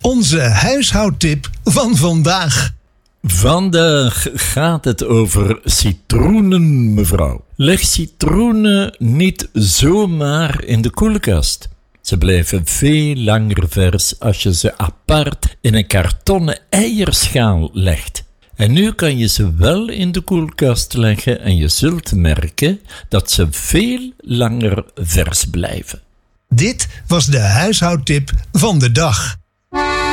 Onze huishoudtip van vandaag. Vandaag gaat het over citroenen, mevrouw. Leg citroenen niet zomaar in de koelkast. Ze blijven veel langer vers als je ze apart in een kartonnen eierschaal legt. En nu kan je ze wel in de koelkast leggen en je zult merken dat ze veel langer vers blijven. Dit was de huishoudtip van de dag.